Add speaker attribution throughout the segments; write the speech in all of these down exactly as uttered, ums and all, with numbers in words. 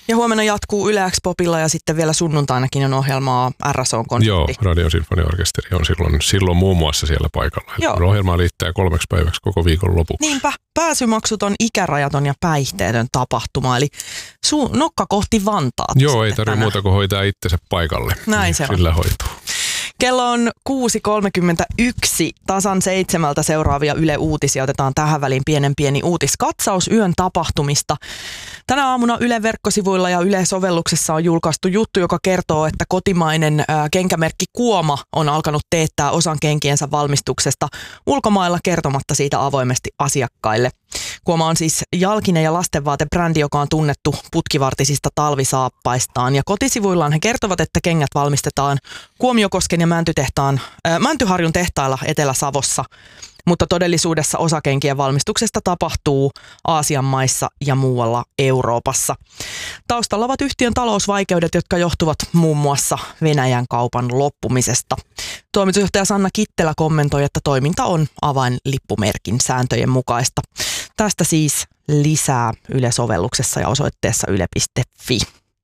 Speaker 1: Ja huomenna jatkuu Yle X-Popilla ja sitten vielä sunnuntainakin on ohjelmaa R S O-konsertti.
Speaker 2: Joo, Radion Sinfoniaorkesteri on silloin, silloin muun muassa siellä paikalla. Ohjelmaa liittää kolmeksi päiväksi koko viikon lopuksi.
Speaker 1: Niinpä, pääsymaksuton, ikärajaton ja päihteetön tapahtuma, eli su- nokka kohti Vantaata.
Speaker 2: Joo, ei tarvitse muuta kuin hoitaa itsensä paikalle.
Speaker 1: Näin niin se on.
Speaker 2: Sillä hoituu.
Speaker 1: Kello on kuusi kolmekymmentäyksi, tasan seitsemältä seuraavia Yle Uutisia. Otetaan tähän väliin pienen pieni uutiskatsaus yön tapahtumista. Tänä aamuna Yle verkkosivuilla ja Yle-sovelluksessa on julkaistu juttu, joka kertoo, että kotimainen ää, kenkämerkki Kuoma on alkanut teettää osan kenkiensä valmistuksesta ulkomailla kertomatta siitä avoimesti asiakkaille. Kuoma on siis jalkine- ja lastenvaatebrändi, joka on tunnettu putkivartisista talvisaappaistaan. Ja kotisivuillaan he kertovat, että kengät valmistetaan Kuomiokosken ja Mäntytehtaan, äh, Mäntyharjun tehtailla Etelä-Savossa. Mutta todellisuudessa osa kenkien valmistuksesta tapahtuu Aasian maissa ja muualla Euroopassa. Taustalla ovat yhtiön talousvaikeudet, jotka johtuvat muun muassa Venäjän kaupan loppumisesta. Toimitusjohtaja Sanna Kittelä kommentoi, että toiminta on avainlippumerkin sääntöjen mukaista. Tästä siis lisää Yle-sovelluksessa ja osoitteessa yle piste fi.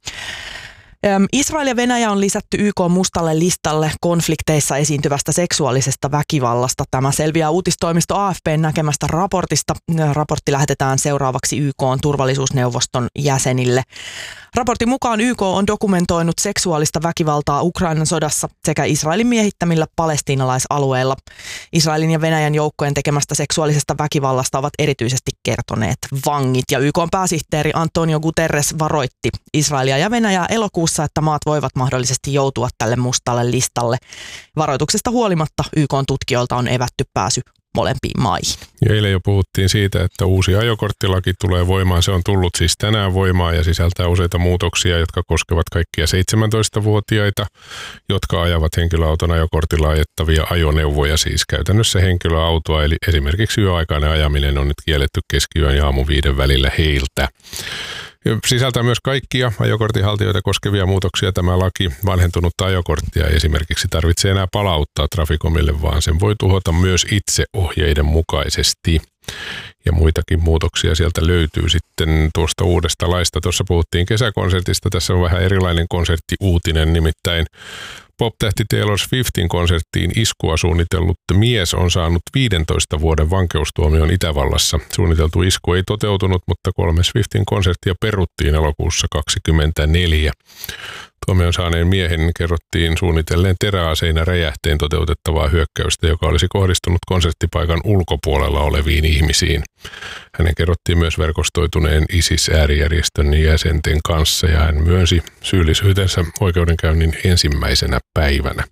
Speaker 1: Israel ja Venäjä on lisätty Y K:n mustalle listalle konflikteissa esiintyvästä seksuaalisesta väkivallasta. Tämä selviää uutistoimisto A F P:n näkemästä raportista. Raportti lähetetään seuraavaksi Y K:n turvallisuusneuvoston jäsenille. Raportin mukaan Y K on dokumentoinut seksuaalista väkivaltaa Ukrainan sodassa sekä Israelin miehittämillä palestiinalaisalueilla. Israelin ja Venäjän joukkojen tekemästä seksuaalisesta väkivallasta ovat erityisesti kertoneet vangit. Ja Y K:n pääsihteeri Antonio Guterres varoitti Israelia ja Venäjää elokuussa, että maat voivat mahdollisesti joutua tälle mustalle listalle. Varoituksesta huolimatta Y K:n tutkijoilta on evätty pääsy molempiin maihin.
Speaker 2: Ja eilen jo puhuttiin siitä, että uusi ajokorttilaki tulee voimaan. Se on tullut siis tänään voimaan ja sisältää useita muutoksia, jotka koskevat kaikkia seitsemäntoistavuotiaita, jotka ajavat henkilöauton ajokortilla ajettavia ajoneuvoja, siis käytännössä henkilöautoa. Eli esimerkiksi yöaikainen ajaminen on nyt kielletty keskiyön ja aamu viiden välillä heiltä. Sisältää myös kaikkia ajokortinhaltijoita koskevia muutoksia tämä laki. Vanhentunutta ajokorttia ei esimerkiksi tarvitse enää palauttaa Traficomille, vaan sen voi tuhota myös itse ohjeiden mukaisesti. Ja muitakin muutoksia sieltä löytyy sitten tuosta uudesta laista. Tuossa puhuttiin kesäkonsertista. Tässä on vähän erilainen konserttiuutinen, nimittäin pop-tähti Taylor Swiftin konserttiin iskua suunnitellut mies on saanut viidentoista vuoden vankeustuomion Itävallassa. Suunniteltu isku ei toteutunut, mutta kolme Swiftin konserttia peruttiin elokuussa kaksikymmentäneljä. Tuomion saaneen miehen kerrottiin suunnitelleen teräaseina räjähteen toteutettavaa hyökkäystä, joka olisi kohdistunut konserttipaikan ulkopuolella oleviin ihmisiin. Hänen kerrottiin myös verkostoituneen ISIS-äärijärjestön jäsenten kanssa ja hän myönsi syyllisyytensä oikeudenkäynnin ensimmäisenä päivänä.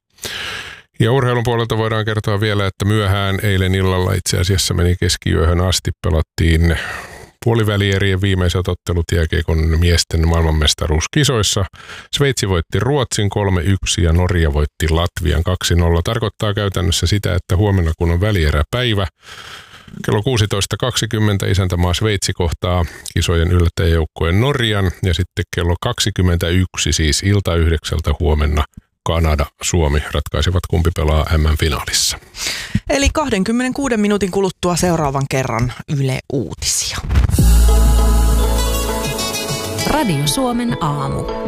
Speaker 2: Ja urheilun puolelta voidaan kertoa vielä, että myöhään eilen illalla itse asiassa meni keskiyöhön asti, pelattiin puolivälierien viimeiset ottelut jääkiekon miesten maailmanmestaruuskisoissa. Sveitsi voitti Ruotsin kolme yksi ja Norja voitti Latvian kaksi nolla. Tarkoittaa käytännössä sitä, että huomenna kun on välieräpäivä, kello kuusitoista kaksikymmentä isäntämaa Sveitsi kohtaa kisojen yllättäjäjoukkueen Norjan ja sitten kello kaksikymmentäyksi siis ilta yhdeksältä huomenna Kanada, Suomi ratkaisivat kumpi pelaa M M-finaalissa.
Speaker 1: Eli kaksikymmentäkuuden minuutin kuluttua seuraavan kerran Yle Uutisia.
Speaker 3: Radio Suomen aamu.